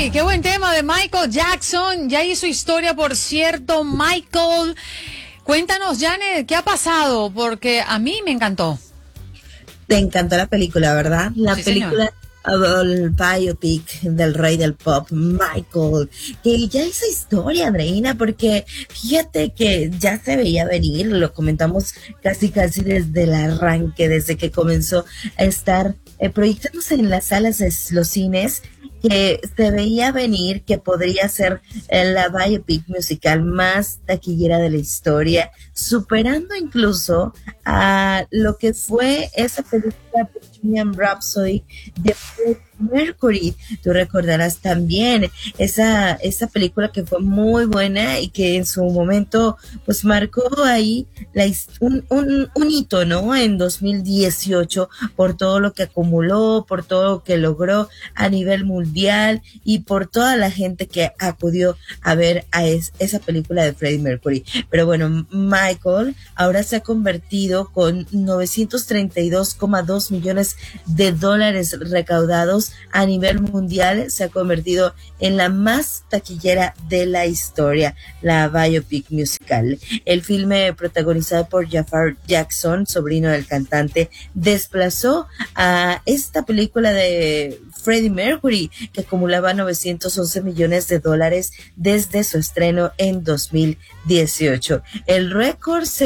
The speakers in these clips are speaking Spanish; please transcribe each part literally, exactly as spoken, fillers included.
Mercury, qué buen tema de Michael Jackson. Ya hizo historia, por cierto, Michael. Cuéntanos, Janet, ¿qué ha pasado? Porque a mí me encantó. Te encantó la película, ¿verdad? La Sí, película, el biopic del rey del pop, Michael, que ya hizo historia, Andreina, porque fíjate que ya se veía venir, lo comentamos casi casi desde el arranque, desde que comenzó a estar eh, proyectándose en las salas de los cines, que se veía venir que podría ser eh, la biopic musical más taquillera de la historia, superando incluso a lo que fue esa película Bohemian Rhapsody de Freddie Mercury. Tú recordarás también esa, esa película que fue muy buena y que en su momento pues marcó ahí la, un, un, un hito, ¿no? En dos mil dieciocho por todo lo que acumuló, por todo lo que logró a nivel mundial y por toda la gente que acudió a ver a es, esa película de Freddie Mercury. Pero bueno, Michael ahora se ha convertido con novecientos treinta y dos coma dos millones de dólares recaudados a nivel mundial, se ha convertido en la más taquillera de la historia, la biopic musical. El filme, protagonizado por Jafar Jackson, sobrino del cantante, desplazó a esta película de Freddie Mercury, que acumulaba novecientos once millones de dólares desde su estreno en dos mil dieciocho. El récord se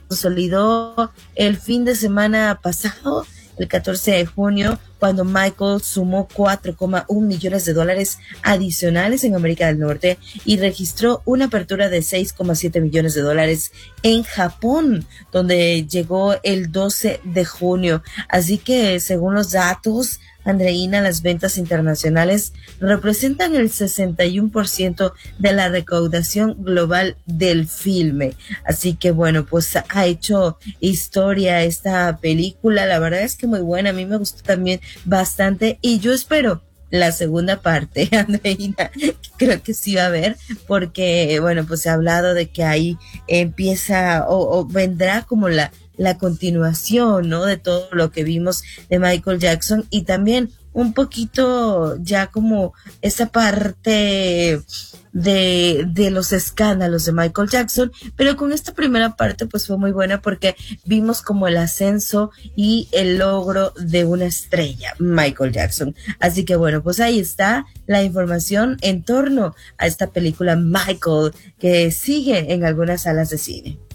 consolidó el fin de semana pasado, el catorce de junio, cuando Michael sumó cuatro coma uno millones de dólares adicionales en América del Norte y registró una apertura de seis coma siete millones de dólares en Japón, donde llegó el doce de junio. Así que, según los datos, Andreina, las ventas internacionales representan el sesenta y uno por ciento de la recaudación global del filme. Así que bueno, pues ha hecho historia esta película. La verdad es que muy buena. A mí me gustó también bastante y yo espero la segunda parte, Andreina, creo que sí va a haber, porque bueno, pues se ha hablado de que ahí empieza o, o vendrá como la la continuación, ¿no? De todo lo que vimos de Michael Jackson y también un poquito ya como esa parte de, de los escándalos de Michael Jackson, pero con esta primera parte pues fue muy buena porque vimos como el ascenso y el logro de una estrella, Michael Jackson. Así que bueno, pues ahí está la información en torno a esta película Michael, que sigue en algunas salas de cine.